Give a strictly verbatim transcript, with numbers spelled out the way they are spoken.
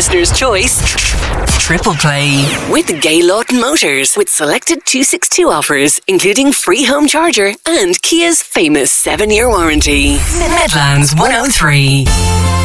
listener's choice. Triple Play with Gay Lawton Motors, with selected two sixty-two offers, including free home charger and Kia's famous seven-year warranty. Medlands one oh three.